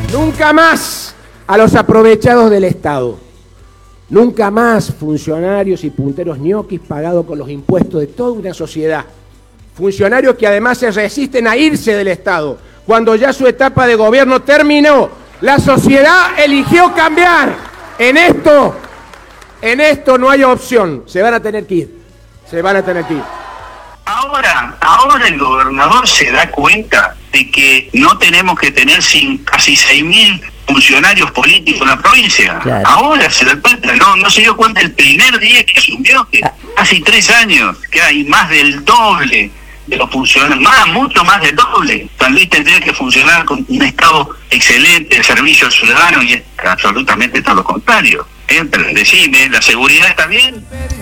Nunca más a los aprovechados del Estado. Nunca más funcionarios y punteros ñoquis pagados con los impuestos de toda una sociedad. Funcionarios que además se resisten a irse del Estado. Cuando ya su etapa de gobierno terminó, la sociedad eligió cambiar. En esto no hay opción. Se van a tener que ir. Se van a tener que ir. Ahora el gobernador se da cuenta de que no tenemos que tener casi 6.000 funcionarios políticos en la provincia. Claro. Ahora se da cuenta, no se dio cuenta el primer día que asumió, que casi 3 años, que hay más del doble de los funcionarios, mucho más del doble. San Luis tendría que funcionar con un Estado excelente de servicio al ciudadano y es absolutamente todo lo contrario. Decime, ¿la seguridad está bien?